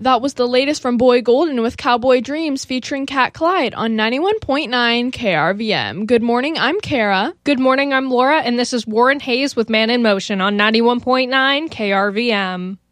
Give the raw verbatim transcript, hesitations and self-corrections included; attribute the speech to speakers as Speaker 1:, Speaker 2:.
Speaker 1: That was the latest from Boy Golden with Cowboy Dreams featuring Cat Clyde on ninety-one point nine K R V M. Good morning, I'm Kara.
Speaker 2: Good morning, I'm Laura, and this is Warren Hayes with Man in Motion on ninety-one point nine K R V M.